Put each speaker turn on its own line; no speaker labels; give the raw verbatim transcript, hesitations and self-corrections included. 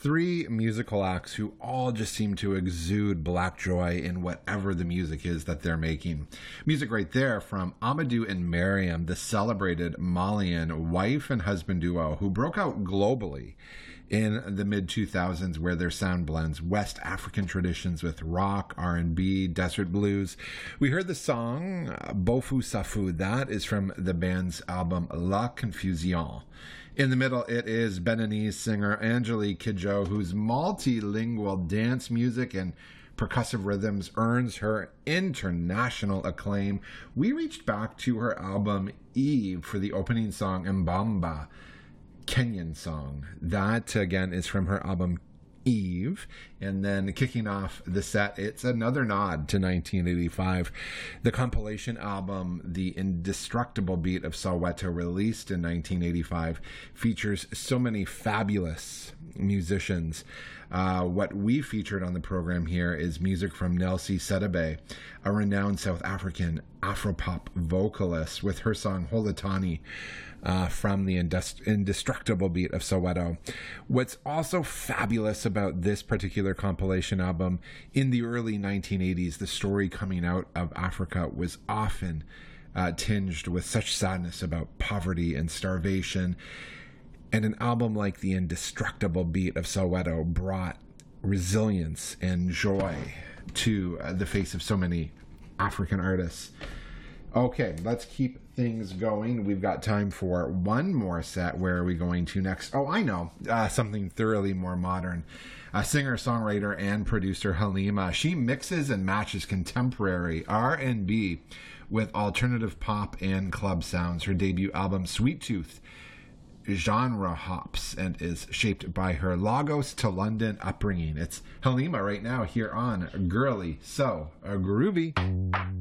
three musical acts who all just seem to exude black joy in whatever the music is that they're making. Music right there from Amadou and Mariam, the celebrated Malian wife and husband duo who broke out globally in the mid two thousands, where their sound blends West African traditions with rock, R and B, desert blues. We heard the song Bofu Safu. That is from the band's album La Confusion. In the middle, it is Beninese singer Angelique Kidjo, whose multilingual dance music and percussive rhythms earns her international acclaim. We reached back to her album Eve for the opening song Mbamba, Kenyan song. That, again, is from her album Eve. And then kicking off the set, it's another nod to nineteen eighty-five. The compilation album, The Indestructible Beat of Soweto, released in nineteen eighty-five, features so many fabulous musicians. Uh, what we featured on the program here is music from Nelsie Sedebe, a renowned South African Afropop vocalist, with her song Holatani uh, from the Indest- Indestructible Beat of Soweto. What's also fabulous about this particular compilation album, in the early nineteen eighties, the story coming out of Africa was often uh, tinged with such sadness about poverty and starvation. And an album like The Indestructible Beat of Soweto brought resilience and joy to uh, the face of so many African artists. Okay, let's keep things going. We've got time for one more set. Where are we going to next? Oh, I know. Uh, something thoroughly more modern. A singer, songwriter, and producer, Halima. She mixes and matches contemporary R and B with alternative pop and club sounds. Her debut album, Sweet Tooth, genre hops and is shaped by her Lagos to London upbringing. It's Halima right now here on Girly So Groovy.